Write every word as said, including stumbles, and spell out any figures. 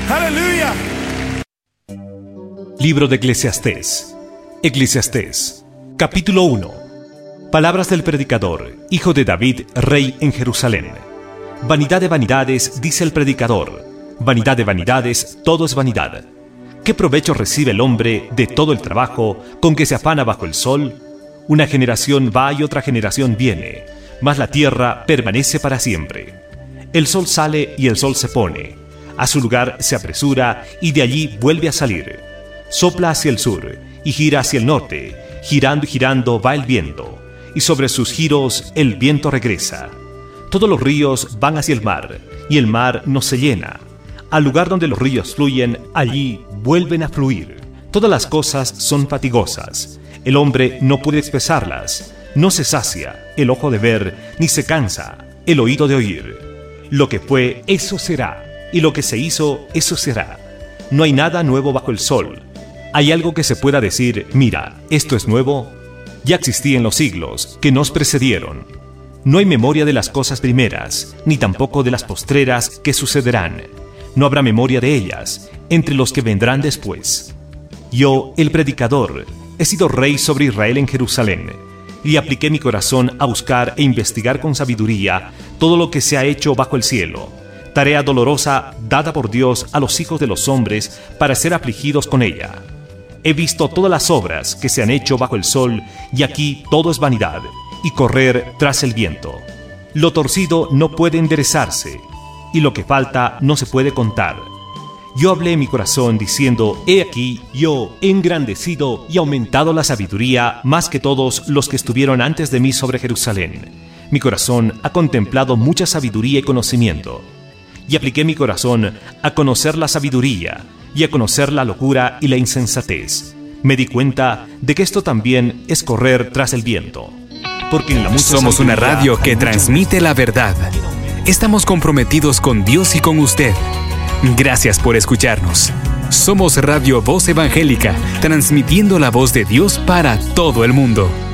Aleluya. Libro de Eclesiastés. Eclesiastés, capítulo uno. Palabras del predicador, hijo de David, rey en Jerusalén. Vanidad de vanidades, dice el predicador. Vanidad de vanidades, todo es vanidad. ¿Qué provecho recibe el hombre de todo el trabajo con que se afana bajo el sol? Una generación va y otra generación viene, mas la tierra permanece para siempre. El sol sale y el sol se pone. A su lugar se apresura y de allí vuelve a salir. Sopla hacia el sur y gira hacia el norte. Girando y girando va el viento, y sobre sus giros el viento regresa. Todos los ríos van hacia el mar, y el mar no se llena. Al lugar donde los ríos fluyen, allí vuelven a fluir. Todas las cosas son fatigosas. El hombre no puede expresarlas. No se sacia el ojo de ver, ni se cansa el oído de oír. Lo que fue, eso será, y lo que se hizo, eso será. No hay nada nuevo bajo el sol. ¿Hay algo que se pueda decir, mira, esto es nuevo? Ya existía en los siglos que nos precedieron. No hay memoria de las cosas primeras, ni tampoco de las postreras que sucederán. No habrá memoria de ellas entre los que vendrán después. Yo, el predicador, he sido rey sobre Israel en Jerusalén, y apliqué mi corazón a buscar e investigar con sabiduría todo lo que se ha hecho bajo el cielo. Tarea dolorosa dada por Dios a los hijos de los hombres para ser afligidos con ella. He visto todas las obras que se han hecho bajo el sol, y aquí todo es vanidad, y correr tras el viento. Lo torcido no puede enderezarse, y lo que falta no se puede contar. Yo hablé en mi corazón diciendo, he aquí, yo he engrandecido y aumentado la sabiduría más que todos los que estuvieron antes de mí sobre Jerusalén. Mi corazón ha contemplado mucha sabiduría y conocimiento. Y apliqué mi corazón a conocer la sabiduría, y a conocer la locura y la insensatez. Me di cuenta de que esto también es correr tras el viento. Porque en la mucha Somos una radio que transmite la verdad. Estamos comprometidos con Dios y con usted. Gracias por escucharnos. Somos Radio Voz Evangélica, transmitiendo la voz de Dios para todo el mundo.